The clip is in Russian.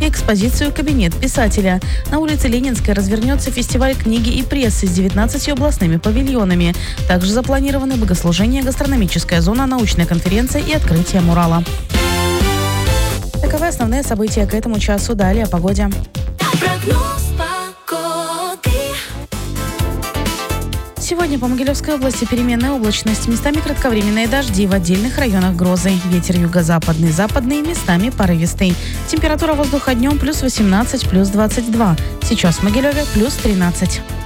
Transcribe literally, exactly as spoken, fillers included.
экспозицию «Кабинет писателя». На улице Ленинской развернется фестиваль книги и прессы с девятнадцатью областными павильонами. Также запланированы богослужение, гастрономическая зона, научная конференция и открытие мурала. Таковы основные события к этому часу. Далее о погоде. Сегодня по Могилевской области переменная облачность, местами кратковременные дожди, в отдельных районах грозы. Ветер юго-западный, западный, местами порывистый. Температура воздуха днем плюс восемнадцать, плюс двадцать два. Сейчас в Могилеве плюс тринадцать.